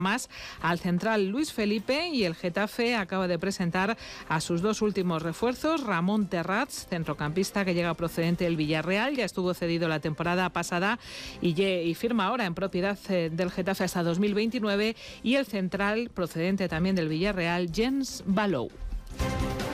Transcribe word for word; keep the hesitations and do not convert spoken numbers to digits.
más al central Luis Felipe, y el Getafe acaba de presentar a sus dos últimos refuerzos. Ramón Terrats, centrocampista que llega procedente del Villarreal, ya estuvo cedido la temporada pasada y, y firma ahora en propiedad del Getafe hasta dos mil veintinueve, y el central procedente también del Villarreal, Jens Balou.